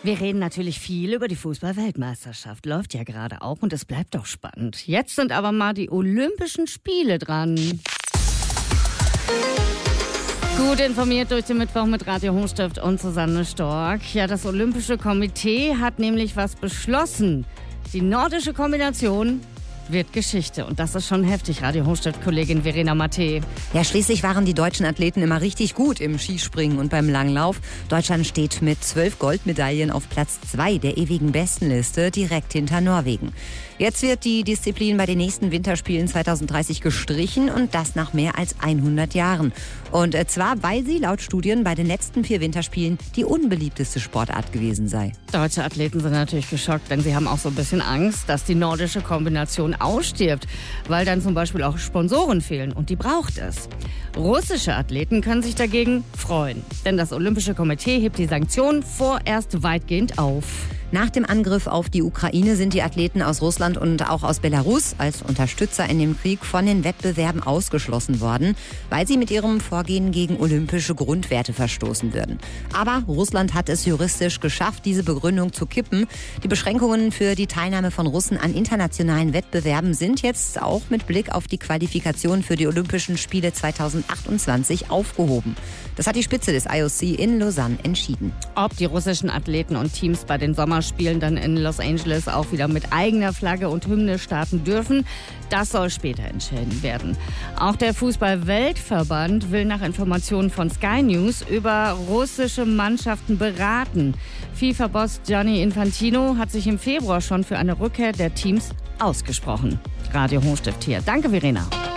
Wir reden natürlich viel über die Fußball-Weltmeisterschaft. Läuft ja gerade auch und es bleibt doch spannend. Jetzt sind aber mal die Olympischen Spiele dran. Gut informiert durch den Mittwoch mit Radio Hochstift und Susanne Stork. Ja, das Olympische Komitee hat nämlich was beschlossen. Die nordische Kombination wird Geschichte. Und das ist schon heftig, Radio Hochstift-Kollegin Verena Mattei. Ja, schließlich waren die deutschen Athleten immer richtig gut im Skispringen und beim Langlauf. Deutschland steht mit 12 Goldmedaillen auf Platz 2 der ewigen Bestenliste, direkt hinter Norwegen. Jetzt wird die Disziplin bei den nächsten Winterspielen 2030 gestrichen und das nach mehr als 100 Jahren. Und zwar, weil sie laut Studien bei den letzten 4 Winterspielen die unbeliebteste Sportart gewesen sei. Deutsche Athleten sind natürlich geschockt, denn sie haben auch so ein bisschen Angst, dass die nordische Kombination ausstirbt, weil dann zum Beispiel auch Sponsoren fehlen und die braucht es. Russische Athleten können sich dagegen freuen, denn das Olympische Komitee hebt die Sanktionen vorerst weitgehend auf. Nach dem Angriff auf die Ukraine sind die Athleten aus Russland und auch aus Belarus als Unterstützer in dem Krieg von den Wettbewerben ausgeschlossen worden, weil sie mit ihrem Vorgehen gegen olympische Grundwerte verstoßen würden. Aber Russland hat es juristisch geschafft, diese Begründung zu kippen. Die Beschränkungen für die Teilnahme von Russen an internationalen Wettbewerben sind jetzt auch mit Blick auf die Qualifikation für die Olympischen Spiele 2028 aufgehoben. Das hat die Spitze des IOC in Lausanne entschieden. Ob die russischen Athleten und Teams bei den Sommerspielen dann in Los Angeles auch wieder mit eigener Flagge und Hymne starten dürfen, das soll später entschieden werden. Auch der Fußball-Weltverband will nach Informationen von Sky News über russische Mannschaften beraten. FIFA-Boss Gianni Infantino hat sich im Februar schon für eine Rückkehr der Teams ausgesprochen. Radio Hochstift hier. Danke, Verena.